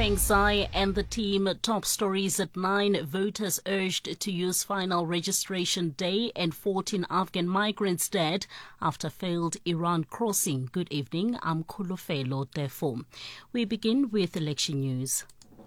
Thanks, Zai and the team. Top stories at 9. Voters urged to use final registration day and 14 Afghan migrants dead after failed Iran crossing. Good evening. I'm Khulofelo Tefo. We begin with election news.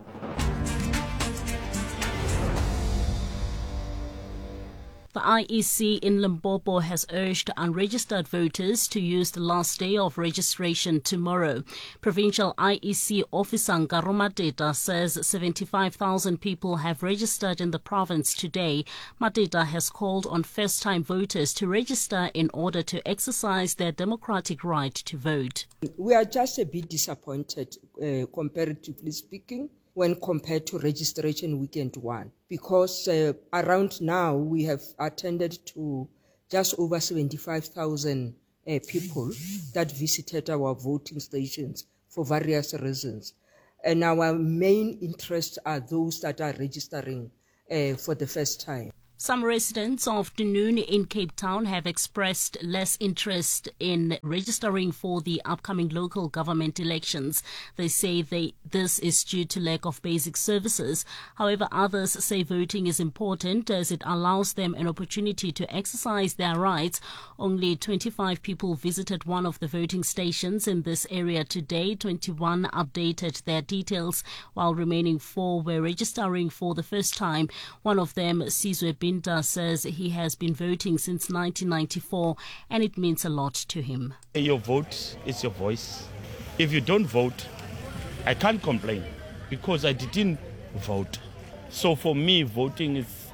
The IEC in Limpopo has urged unregistered voters to use the last day of registration tomorrow. Provincial IEC officer Nkaro Mateta says 75,000 people have registered in the province today. Mateta has called on first-time voters to register in order to exercise their democratic right to vote. We are just a bit disappointed, comparatively speaking, when compared to registration weekend 1, because around now we have attended to just over 75,000 people that visited our voting stations for various reasons. And our main interests are those that are registering for the first time. Some residents of Dunoon in Cape Town have expressed less interest in registering for the upcoming local government elections. They say this is due to lack of basic services. However, others say voting is important as it allows them an opportunity to exercise their rights. Only 25 people visited one of the voting stations in this area today. 21 updated their details, while remaining 4 were registering for the first time. One of them, Sizwe Binta, says he has been voting since 1994 and it means a lot to him. Your vote is your voice. If you don't vote, I can't complain because I didn't vote. So for me, voting is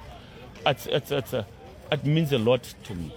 it means a lot to me.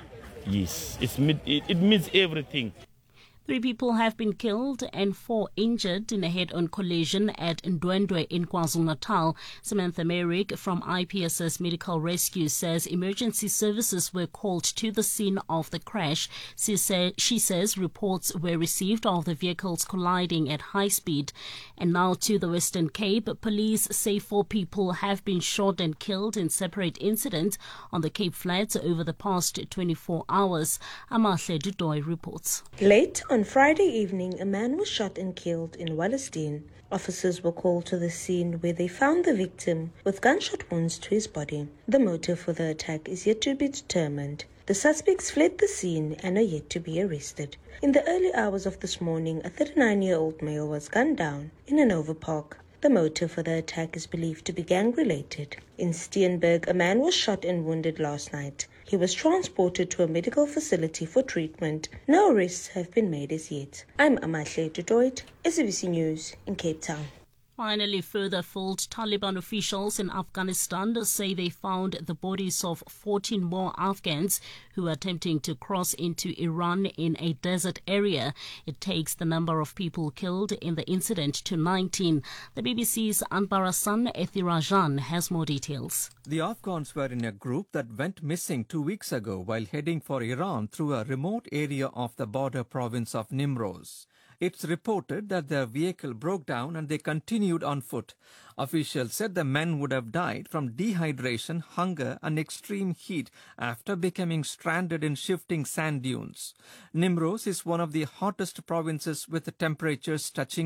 Yes, it means everything. 3 people have been killed and 4 injured in a head-on collision at Ndwendwe in KwaZulu-Natal. Samantha Merrick from IPSS Medical Rescue says emergency services were called to the scene of the crash. She says reports were received of the vehicles colliding at high speed. And now to the Western Cape. Police say 4 people have been shot and killed in separate incidents on the Cape Flats over the past 24 hours. Amahle Dudoy reports. Late on Friday evening, a man was shot and killed in Wallerstein. Officers were called to the scene where they found the victim with gunshot wounds to his body. The motive for the attack is yet to be determined. The suspects fled the scene and are yet to be arrested. In the early hours of this morning, a 39-year-old male was gunned down in an overpark. The motive for the attack is believed to be gang-related. In Steenberg, a man was shot and wounded last night. He was transported to a medical facility for treatment. No arrests have been made as yet. I'm Amahle Dudoit, SABC News in Cape Town. Finally, further failed Taliban officials in Afghanistan say they found the bodies of 14 more Afghans who are attempting to cross into Iran in a desert area. It takes the number of people killed in the incident to 19. The BBC's Anbarasan Ethirajan has more details. The Afghans were in a group that went missing 2 weeks ago while heading for Iran through a remote area of the border province of Nimroz. It's reported that their vehicle broke down and they continued on foot. Officials said the men would have died from dehydration, hunger and extreme heat after becoming stranded in shifting sand dunes. Nimroz is one of the hottest provinces with temperatures touching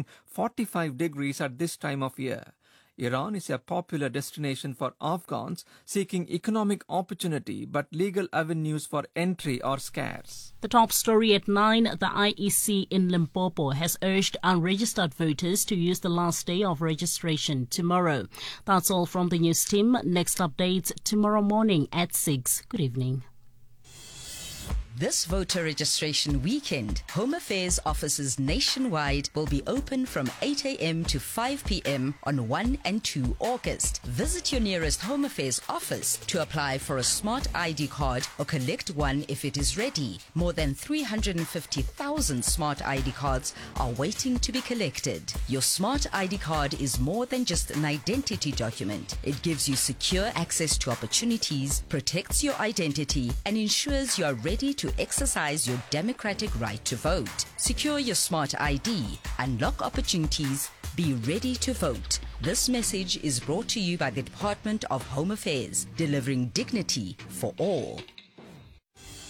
45 degrees at this time of year. Iran is a popular destination for Afghans seeking economic opportunity, but legal avenues for entry are scarce. The top story at 9, the IEC in Limpopo has urged unregistered voters to use the last day of registration tomorrow. That's all from the news team. Next updates tomorrow morning at 6. Good evening. This voter registration weekend, Home Affairs offices nationwide will be open from 8 a.m. to 5 p.m. on 1 and 2 August. Visit your nearest Home Affairs office to apply for a smart ID card or collect one if it is ready. More than 350,000 smart ID cards are waiting to be collected. Your smart ID card is more than just an identity document. It gives you secure access to opportunities, protects your identity, and ensures you are ready to exercise your democratic right to vote. Secure your smart ID, unlock opportunities, be ready to vote. This message is brought to you by the Department of Home Affairs, delivering dignity for all.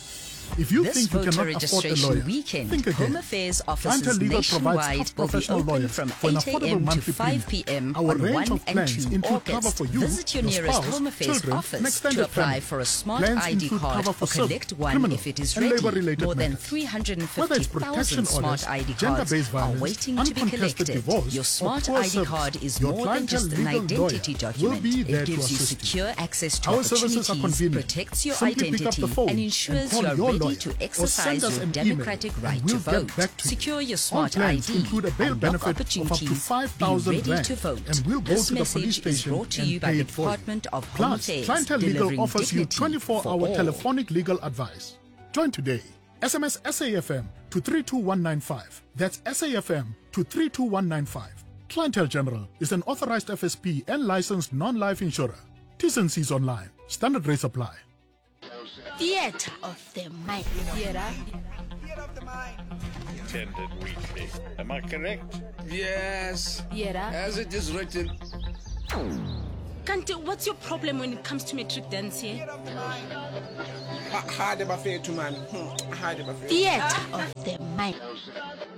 If you This think you voter cannot afford a registration lawyer, weekend, think again. Home Affairs Clientele offices Legal provides nationwide top will be professional open lawyers from for an 8 affordable a.m. to monthly 5 premium. p.m. Our on range 1 of and plans 2 include cover August. for you, Visit your nearest spouse, Home Affairs children, and office to extended apply family. for a smart Plans ID include card cover or for civil, collect one criminal, if it is and ready. labor-related More than matters. Whether it's 350,000 protection smart orders, ID cards gender-based are violence, waiting to be uncontested collected. divorce, Your or smart poor ID service, card is your more than clientele just an legal identity lawyer document. will be there It to gives you assist you. secure access to Our services are opportunities, convenient. protects your Simply pick up identity, the phone and and ensures call you are your ready lawyer, to or send exercise us your an democratic email, right and to we'll vote. get back to you. Secure your All smart plans ID. include a bail Unlock benefit of up to opportunities. 5,000 Be ready rand, to vote. and we'll go This to the police message is station brought to you and by pay the it for you. Department of Home Plus, Affairs, Clientele Legal delivering offers you dignity for 24-hour all. telephonic legal advice. Join today. SMS SAFM to 32195. That's SAFM to 32195. Clientele General is an authorized FSP and licensed non-life insurer. T's and C's online. Standard rates apply. Theatre of the Mind. Theatre of the Mind. Attended weekly. Am I correct? Yes. Theatre. As it is written. Kante, what's your problem when it comes to metric dance here? Theatre of the Mind. Hide my fair to man. Theatre of the Mind.